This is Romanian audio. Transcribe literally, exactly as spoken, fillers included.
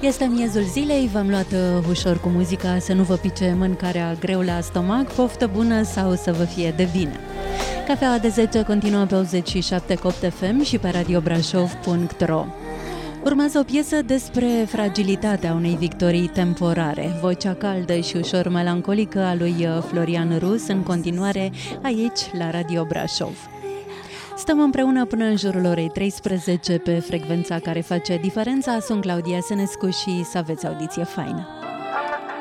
Este miezul zilei, v-am luat uh, ușor cu muzica să nu vă pice mâncarea greu la stomac, poftă bună sau să vă fie de bine. Cafeaua de zece continuă pe optzeci și șapte punct opt F M și pe radio brașov punct ro. Urmează o piesă despre fragilitatea unei victorii temporare, vocea caldă și ușor melancolică a lui Florian Rus, în continuare aici la Radio Brașov. Stăm împreună până în jurul orei treisprezece pe frecvența care face diferența. Sunt Claudia Senescu și să aveți audiție faină.